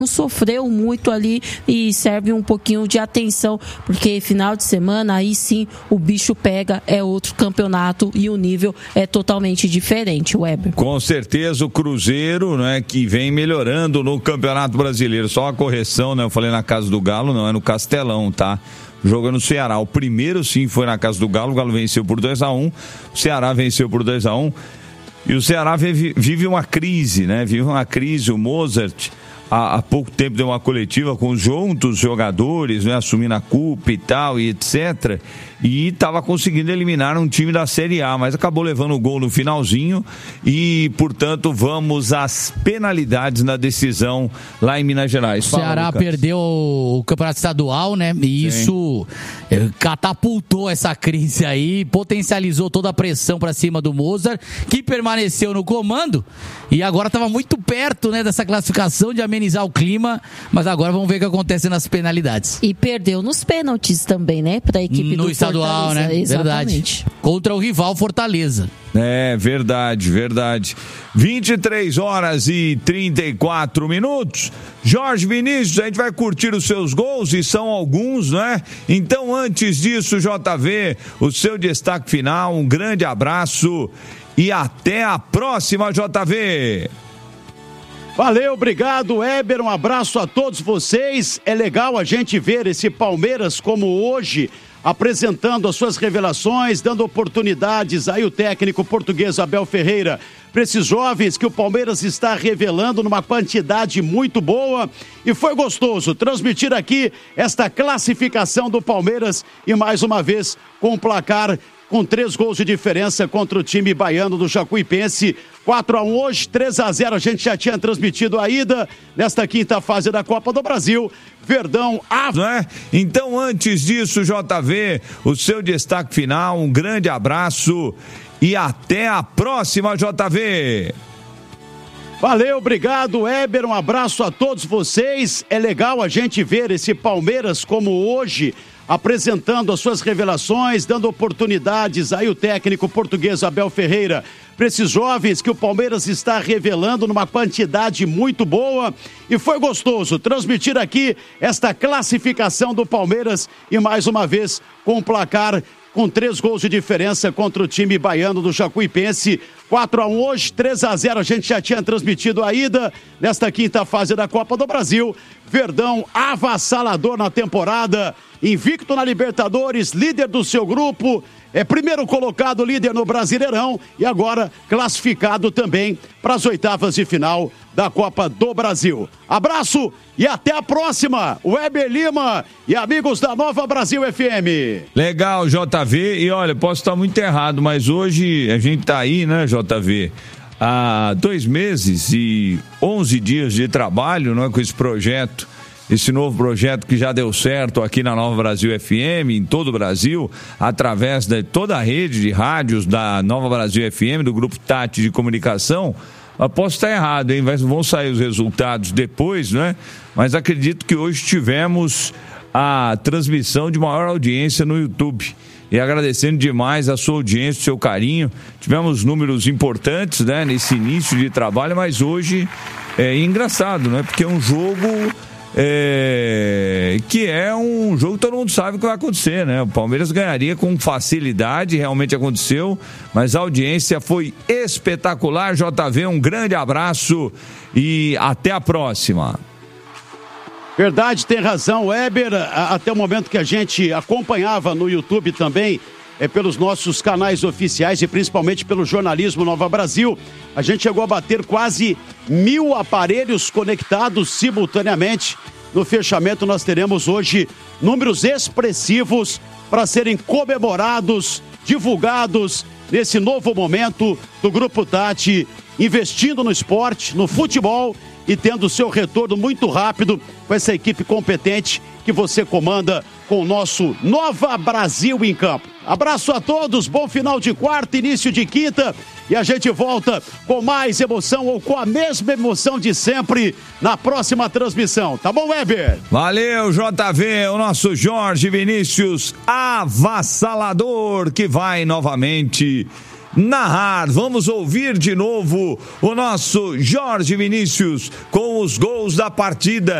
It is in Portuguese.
sofreu muito ali e serve um pouquinho de atenção, porque final de semana aí sim o bicho pega, é outro campeonato e o nível é totalmente diferente, Weber. Com certeza o Cruzeiro, né, que vem melhorando no Campeonato Brasileiro. Só uma correção, né, eu falei na Casa do Galo, não, é no Castelão, tá? Jogando no Ceará. O primeiro sim foi na Casa do Galo, o Galo venceu por 2-1, o Ceará venceu por 2-1 e o Ceará vive uma crise, né? Vive uma crise, o Mozart há pouco tempo deu uma coletiva com juntos jogadores, né, assumindo a culpa e tal, e etc. E estava conseguindo eliminar um time da Série A, mas acabou levando o gol no finalzinho e, portanto, vamos às penalidades na decisão lá em Minas Gerais. O Ceará perdeu o campeonato estadual, né? E isso catapultou essa crise aí, potencializou toda a pressão para cima do Mozart, que permaneceu no comando e agora estava muito perto, né, dessa classificação, de amenizar o clima, mas agora vamos ver o que acontece nas penalidades. E perdeu nos pênaltis também, né? Para a equipe do estadual, Fortaleza. né? Exatamente. Verdade. Contra o rival Fortaleza. É, verdade. 23h34. Jorge Vinícius, a gente vai curtir os seus gols, e são alguns, né? Então, antes disso, JV, o seu destaque final, um grande abraço e até a próxima, JV. Valeu, obrigado, Weber, um abraço a todos vocês. É legal a gente ver esse Palmeiras como hoje, apresentando as suas revelações, dando oportunidades aí o técnico português Abel Ferreira para esses jovens que o Palmeiras está revelando numa quantidade muito boa, e foi gostoso transmitir aqui esta classificação do Palmeiras e mais uma vez com o placar com 3 gols de diferença contra o time baiano do Jacuipense. 4-1 hoje, 3-0 a gente já tinha transmitido a ida nesta quinta fase da Copa do Brasil. Verdão, né? Então, antes disso, JV, o seu destaque final, um grande abraço e até a próxima, JV. Valeu, obrigado, Weber, um abraço a todos vocês. É legal a gente ver esse Palmeiras como hoje, apresentando as suas revelações, dando oportunidades aí o técnico português Abel Ferreira para esses jovens que o Palmeiras está revelando numa quantidade muito boa, e foi gostoso transmitir aqui esta classificação do Palmeiras e mais uma vez com o placar com 3 gols de diferença contra o time baiano do Jacuipense. 4-1 hoje, 3-0 a gente já tinha transmitido a ida nesta quinta fase da Copa do Brasil. Verdão avassalador na temporada, invicto na Libertadores, líder do seu grupo, é primeiro colocado, líder no Brasileirão e agora classificado também para as oitavas de final da Copa do Brasil. Abraço e até a próxima, Weber Lima e amigos da Nova Brasil FM. Legal, JV, e olha, posso estar muito errado, mas hoje a gente tá aí, né, JV? Há 2 meses e 11 dias de trabalho, não é, com esse projeto, esse novo projeto que já deu certo aqui na Nova Brasil FM, em todo o Brasil, através de toda a rede de rádios da Nova Brasil FM, do Grupo Tati de Comunicação. Posso estar errado, hein? Vão sair os resultados depois, né? Mas acredito que hoje tivemos a transmissão de maior audiência no YouTube. E agradecendo demais a sua audiência, o seu carinho. Tivemos números importantes, né, nesse início de trabalho, mas hoje é engraçado, né? Porque é um jogo que é um jogo que todo mundo sabe o que vai acontecer, né? O Palmeiras ganharia com facilidade, realmente aconteceu, mas a audiência foi espetacular. JV, um grande abraço e até a próxima. Verdade, tem razão, Weber. Até o momento que a gente acompanhava no YouTube também, pelos nossos canais oficiais e principalmente pelo jornalismo Nova Brasil, a gente chegou a bater quase 1.000 aparelhos conectados simultaneamente. No fechamento nós teremos hoje números expressivos para serem comemorados, divulgados nesse novo momento do Grupo Tati, investindo no esporte, no futebol e tendo seu retorno muito rápido com essa equipe competente que você comanda com o nosso Nova Brasil em campo. Abraço a todos, bom final de quarta, início de quinta, e a gente volta com mais emoção ou com a mesma emoção de sempre na próxima transmissão. Tá bom, Weber? Valeu, JV, o nosso Jorge Vinícius avassalador que vai novamente narrar. Vamos ouvir de novo o nosso Jorge Vinícius com os gols da partida.